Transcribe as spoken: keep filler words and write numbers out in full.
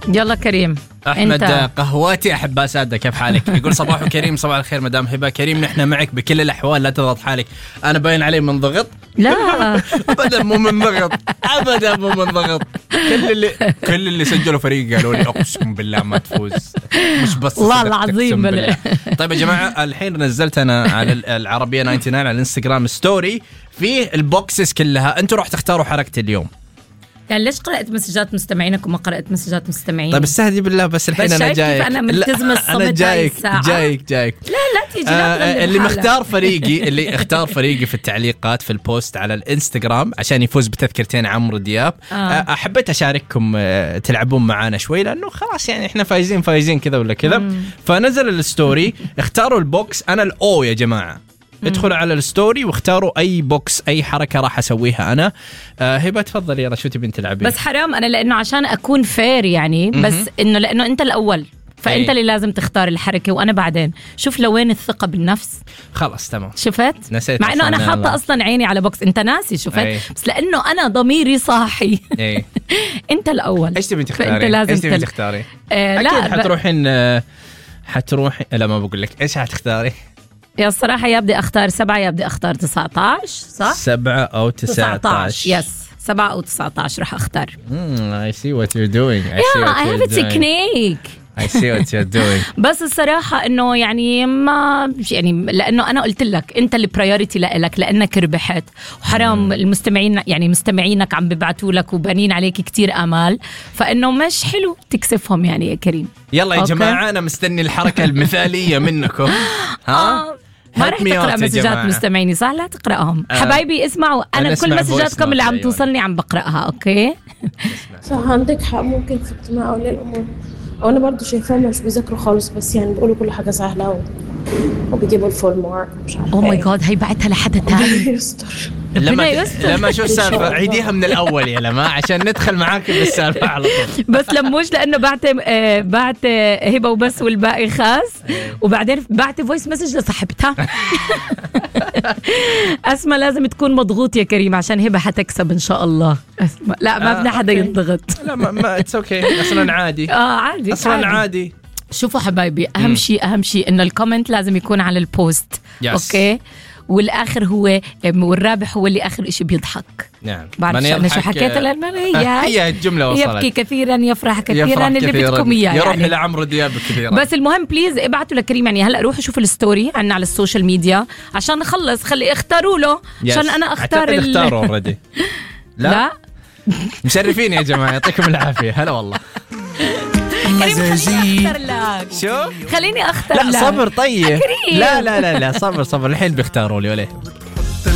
يلا كريم. أحمد انت. قهواتي أحب أسعدك، كيف حالك؟ يقول صباح كريم. صباح الخير مدام هبة. كريم نحن معك بكل الأحوال، لا تضغط حالك. أنا باين علي من ضغط؟ لا أبدا مو من ضغط، أبدا مو من ضغط. كل اللي كل اللي سجلوا فريق قالوا لي أقسم بالله ما تفوز، مش بس والله العظيم. طيب يا جماعة، الحين نزلت أنا على العربية تسعة وتسعين على الانستغرام ستوري فيه البوكسز كلها. أنتوا راح تختاروا حركة اليوم. يعني ليش قرأت مسجات مستمعينك وما قرأت مسجات مستمعين؟ طيب استهدي بالله بس الحين بس أنا جايك. أنا ملتزمة الصمت. أنا جايك الساعة. جايك جايك لا لا تيجي. آه اللي مختار فريقي اللي اختار فريقي في التعليقات في البوست على الانستغرام عشان يفوز بتذكرتين عمرو دياب. آه. آه حبيت أشارككم آه تلعبون معانا شوي، لأنه خلاص يعني إحنا فايزين فايزين كذا ولا كذا. فنزل الستوري اختاروا البوكس. أنا الأو يا جماعة، ادخلوا على الستوري واختاروا اي بوكس، اي حركه راح اسويها انا. آه هبه تفضل يلا، شو تبين تلعبي؟ بس حرام انا لانه عشان اكون فير يعني، بس انه لانه انت الاول فانت اللي لازم تختار الحركه وانا بعدين. شوف لوين الثقه بالنفس. خلاص تمام. شفت؟ نسيت مع انه انا حاطه الله. اصلا عيني على بوكس، انت ناسي. شفت؟ أي. بس لانه انا ضميري صاحي. ايه انت الاول. ايش تبين تختاري؟ فانت لازم ايش تبين تل... تختاري؟ آه اكيد لا حتروحين آه حتروحي. لا ما بقول لك ايش حتختاري. يا الصراحة يا بدي أختار سبعة يا بدي أختار تسعة عشر. صح؟ سبعة أو تسعة عشر. يس سبعة أو تسعة عشر رح أختار. I see what you're doing. I see Yeah, what I you're have a doing. technique. I see what you're doing. بس الصراحة إنه يعني ما يعني لأنه أنا قلت لك أنت اللي priority لك لأنك ربحت، وحرام المستمعين يعني مستمعينك عم ببعتوا لك وبنين عليك كتير آمال، فإنه مش حلو تكسفهم يعني يا كريم. يلا يا أوكي. جماعة أنا مستني الحركة المثالية منكم. ها؟ آه. ما رح تقرأ مسجات مستمعيني صح؟ لا تقرأهم. آه. حبايبي اسمعوا، أنا, أنا كل مسجاتكم اللي عم توصلني عم بقرأها. أوكي صح عندك حق. ممكن في اجتماع أولياء الأمور، وأنا برضو شايفاه مش بيذاكروا خالص، بس يعني بيقولوا كل حاجة سهلة و... وبيجيبوا الفول مارك مش عارفة. أوه ماي جاد، هي بعتها لحد تاني. يستر. لما يستر. لما شو السالفة؟ عيديها من الأول يا لما عشان ندخل معاك بالسالفة على طول. بس لموش لأنه بعت آه بعت آه هبة وبس والباقي خاص، وبعدين بعت فويس مسج لصاحبتها. أسمع لازم تكون مضغوط يا كريم عشان هبة حتكسب إن شاء الله. أسمع لا ما بدنا حدا يضغط. لا ما ما اتس اوكي أصلا عادي. آه عادي أصلا عادي. عادي. شوفوا حبايبي، أهم شيء أهم شيء إنه الكومنت لازم يكون على البوست. Yes. أوكي، والآخر هو والرابح هو اللي آخر إشي بيضحك. نعم. بعرف أنا شو حكيت للمالية. هي الجملة وصلت. يبكي كثيرا يفرح كثيرا يفرح اللي كثيراً. بدكم إياه يروح يعني. إلى عمرو دياب كثيرا. بس المهم بليز ابعتوا لكريم يعني هلا روحوا شوفوا الستوري عنا على السوشيال ميديا عشان نخلص. خلي اختاروا له عشان أنا أختار ال... اختاروا اوريدي. لا. لا مشرفين يا جماعة، يعطيكم العافية. هلا والله. خليني أختار لك. شو؟ خليني أختار لا لك. صبر طيب. كريم. لا لا لا لا صبر صبر الحين بيختاروا لي ولا